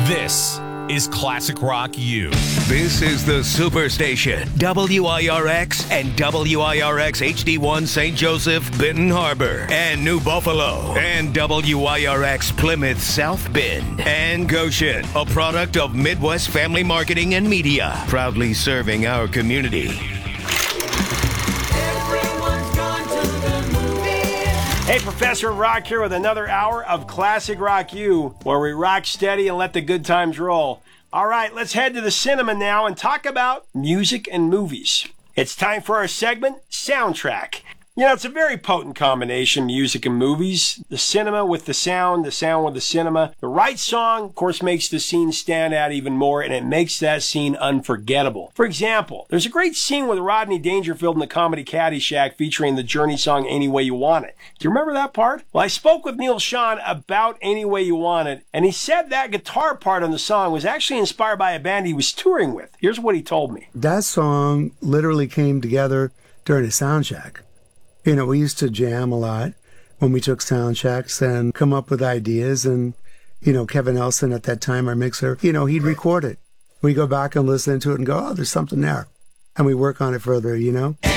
This is Classic Rock U. This is the Superstation, WIRX and WIRX HD1 St. Joseph, Benton Harbor, and New Buffalo, and WIRX Plymouth, South Bend, and Goshen, a product of Midwest Family Marketing and Media, proudly serving our community. Hey, Professor Rock here with another hour of Classic Rock U, where we rock steady and let the good times roll. All right, let's head to the cinema now and talk about music and movies. It's time for our segment, Soundtrack. You know, it's a very potent combination, music and movies. The cinema with the sound with the cinema. The right song, of course, makes the scene stand out even more, and it makes that scene unforgettable. For example, there's a great scene with Rodney Dangerfield in the comedy Caddyshack featuring the Journey song Any Way You Want It. Do you remember that part? Well, I spoke with Neil Schon about Any Way You Want It, and he said that guitar part on the song was actually inspired by a band he was touring with. Here's what he told me. That song literally came together during a sound check. You know, we used to jam a lot when we took sound checks and come up with ideas. And, you know, Kevin Nelson at that time, our mixer, you know, he'd record it. We go back and listen to it and go, oh, there's something there. And we work on it further, you know?